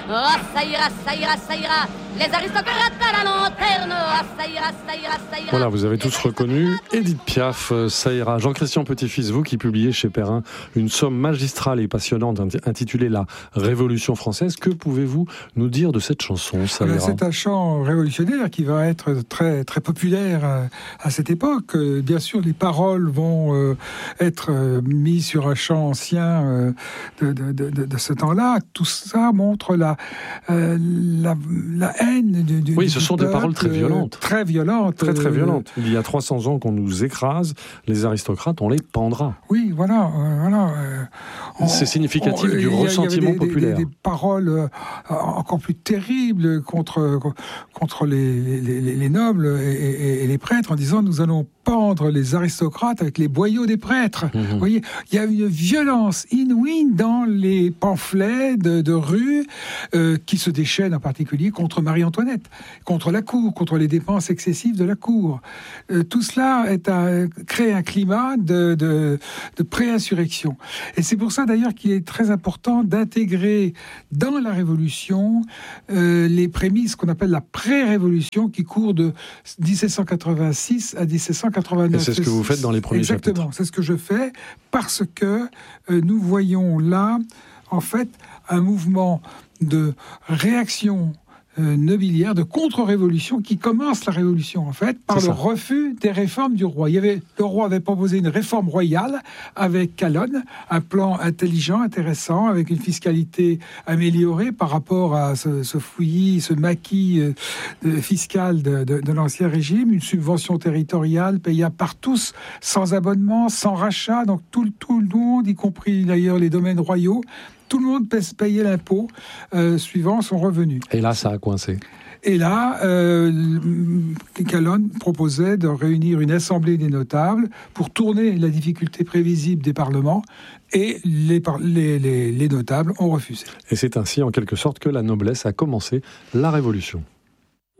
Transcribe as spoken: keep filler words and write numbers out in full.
Ah, ça ira, ça ira, ça ira. Les aristocrates à la lanterne. Ah, ça ira, ça ira, ça ira. Voilà, vous avez tous reconnu Édith Piaf, ça ira. Jean-Christian Petit-Fils, vous qui publiez chez Perrin une somme magistrale et passionnante intitulée La Révolution française, que pouvez-vous nous dire de cette chanson, ça ira ? C'est un chant révolutionnaire qui va être très, très populaire à cette époque. Bien sûr, les paroles vont être mises sur un chant ancien de, de, de, de ce temps-là. Tout ça montre la, la, la haine du, du Oui, ce sont peuple, des paroles très violentes. Très violentes. Très, très violentes. Il y a trois cents ans qu'on nous écrase, les aristocrates, on les pendra. Oui, voilà. Euh, voilà euh, on, C'est significatif on, du ressentiment des, populaire. Des, des, des paroles euh, encore plus terribles contre, contre les, les, les nobles et, et, et les prêtres en disant « nous allons pendre les aristocrates avec les boyaux des prêtres ». Mmh. Vous voyez, il y a une violence inouïe dans les pamphlets de, de rue euh, qui se déchaînent en particulier contre Marie-Antoinette, contre la cour, contre les dépenses excessives de la cour. Euh, tout cela est à créer un climat de, de, de pré-insurrection. Et c'est pour ça d'ailleurs qu'il est très important d'intégrer dans la Révolution euh, les prémices qu'on appelle la pré-révolution qui court de dix-sept cent quatre-vingt-six à dix-sept cent quatre-vingt-neuf. Et c'est ce que vous faites dans les premiers Exactement, chapitres. c'est ce que je fais parce que euh, nous voyons là, en fait, un mouvement de réaction Euh, nobiliaire, de contre-révolution qui commence la révolution en fait par le refus des réformes du roi. Il y avait, le roi avait proposé une réforme royale avec Calonne, un plan intelligent, intéressant, avec une fiscalité améliorée par rapport à ce, ce fouillis, ce maquis euh, de, fiscal de, de, de l'ancien régime, une subvention territoriale payable par tous, sans abonnement, sans rachat, donc tout, tout le monde, y compris d'ailleurs les domaines royaux, tout le monde payait l'impôt euh, suivant son revenu. Et là, ça a coincé. Et là, euh, Calonne proposait de réunir une assemblée des notables pour tourner la difficulté prévisible des parlements, et les, les, les, les notables ont refusé. Et c'est ainsi, en quelque sorte, que la noblesse a commencé la Révolution.